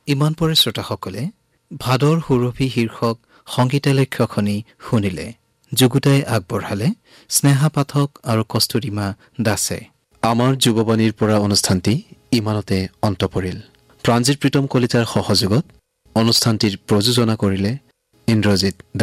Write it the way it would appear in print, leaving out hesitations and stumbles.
ইমান পৰে শ্ৰোতাসকলে ভাদৰ সুৰভি শীৰ্ষক সংগীতালক্ষ্যখনি শুনিলে। যুগুতাই আগবঢ়ালে স্নেহা পাঠক আৰু কস্তুৰিমা দাসে। আমাৰ যুৱবাণীৰ পৰা অনুষ্ঠানটি ইমানতে অন্ত পৰিল। প্ৰাণজিৎ প্ৰীতম কলিতাৰ সহযোগত অনুষ্ঠানটিৰ প্ৰযোজনা কৰিলে ইন্দ্ৰজিৎ